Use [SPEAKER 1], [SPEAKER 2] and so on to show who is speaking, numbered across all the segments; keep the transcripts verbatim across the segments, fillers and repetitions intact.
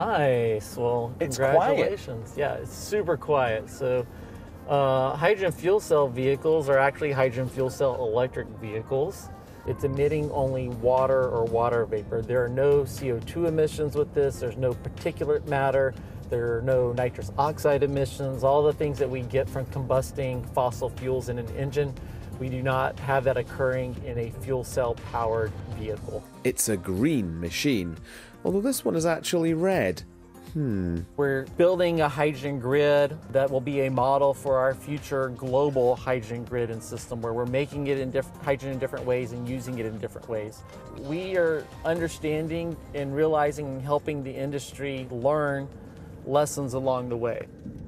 [SPEAKER 1] Nice. Well,
[SPEAKER 2] It's quiet.
[SPEAKER 1] congratulations. Yeah, it's super quiet. So, uh, hydrogen fuel cell vehicles are actually hydrogen fuel cell electric vehicles. It's emitting only water or water vapor. There are no C O two emissions with this. There's no particulate matter. There are no nitrous oxide emissions. All the things that we get from combusting fossil fuels in an engine, we do not have that occurring in a fuel cell powered vehicle.
[SPEAKER 2] It's a green machine, although this one is actually red. Hmm.
[SPEAKER 1] We're building a hydrogen grid that will be a model for our future global hydrogen grid and system, where we're making it in diff- hydrogen in different ways and using it in different ways. We are understanding and realizing and helping the industry learn lessons along the way.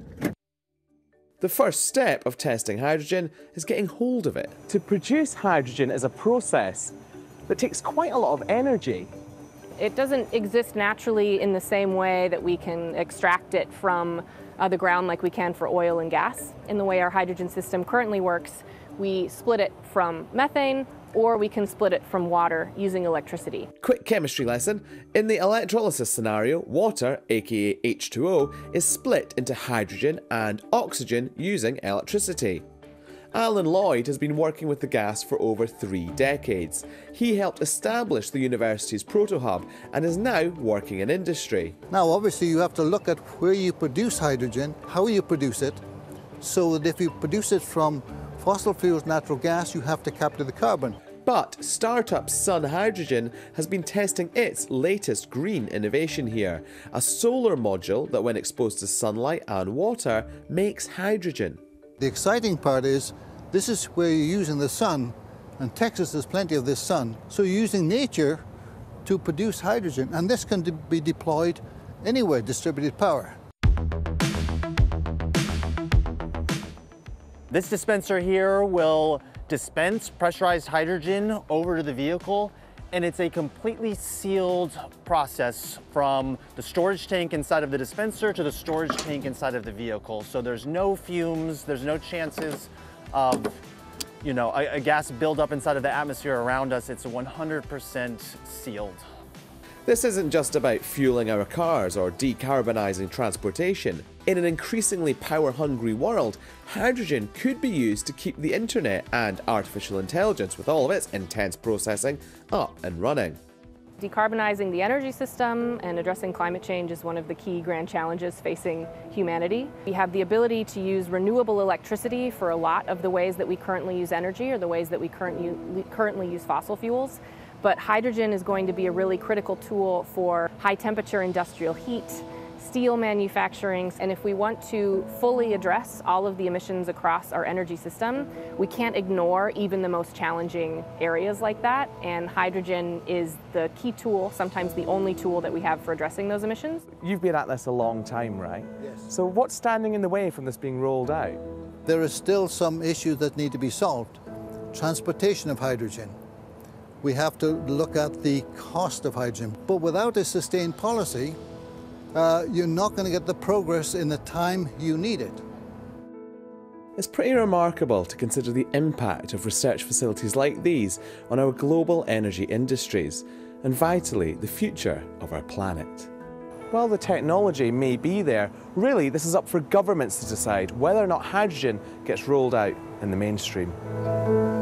[SPEAKER 2] The first step of testing hydrogen is getting hold of it.
[SPEAKER 3] To produce hydrogen is a process that takes quite a lot of energy.
[SPEAKER 4] It doesn't exist naturally in the same way that we can extract it from uh, the ground like we can for oil and gas. In the way our hydrogen system currently works, we split it from methane, or we can split it from water using electricity.
[SPEAKER 2] Quick chemistry lesson. In the electrolysis scenario, water, aka H two O, is split into hydrogen and oxygen using electricity. Alan Lloyd has been working with the gas for over three decades. He helped establish the university's proto-hub and is now working in industry.
[SPEAKER 5] Now, obviously, you have to look at where you produce hydrogen, how you produce it, so that if you produce it from fossil fuels, natural gas, you have to capture the carbon.
[SPEAKER 2] But startup Sun Hydrogen has been testing its latest green innovation here, a solar module that, when exposed to sunlight and water, makes hydrogen.
[SPEAKER 5] The exciting part is, this is where you're using the sun, and Texas has plenty of this sun, so you're using nature to produce hydrogen, and this can be deployed anywhere, distributed power.
[SPEAKER 6] This dispenser here will dispense pressurized hydrogen over to the vehicle, and it's a completely sealed process from the storage tank inside of the dispenser to the storage tank inside of the vehicle. So there's no fumes, there's no chances of, you know, a, a gas buildup inside of the atmosphere around us. It's one hundred percent sealed.
[SPEAKER 2] This isn't just about fueling our cars or decarbonising transportation. In an increasingly power-hungry world, hydrogen could be used to keep the internet and artificial intelligence, with all of its intense processing, up and running.
[SPEAKER 4] Decarbonizing the energy system and addressing climate change is one of the key grand challenges facing humanity. We have the ability to use renewable electricity for a lot of the ways that we currently use energy, or the ways that we current, currently use fossil fuels. But hydrogen is going to be a really critical tool for high-temperature industrial heat, steel manufacturing, and if we want to fully address all of the emissions across our energy system, we can't ignore even the most challenging areas like that, and hydrogen is the key tool, sometimes the only tool that we have for addressing those emissions.
[SPEAKER 3] You've been at this a long time, right?
[SPEAKER 5] Yes.
[SPEAKER 3] So what's standing in the way from this being rolled out?
[SPEAKER 5] There are still some issues that need to be solved. Transportation of hydrogen. We have to look at the cost of hydrogen, but without a sustained policy, Uh, you're not going to get the progress in the time you need it.
[SPEAKER 2] It's pretty remarkable to consider the impact of research facilities like these on our global energy industries, and vitally, the future of our planet.
[SPEAKER 3] While the technology may be there, really this is up for governments to decide whether or not hydrogen gets rolled out in the mainstream.